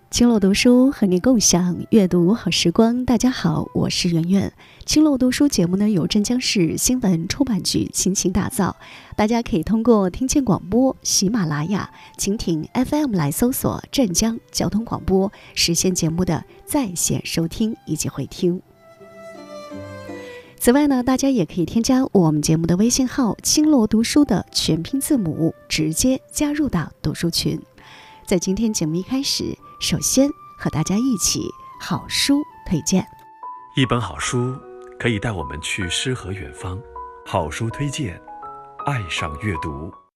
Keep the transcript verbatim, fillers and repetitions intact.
青楼读书和你共享阅读好时光。大家好，我是圆圆。青楼读书节目呢由镇江市新闻出版局倾情打造，大家可以通过听见广播、喜马拉雅、蜻蜓 F M 来搜索镇江交通广播，实现节目的在线收听以及回听。此外呢，大家也可以添加我们节目的微信号青楼读书的全拼字母，直接加入到读书群。在今天节目一开始，首先和大家一起好书推荐。 一本好书可以带我们去诗和远方，好书推荐，爱上阅读。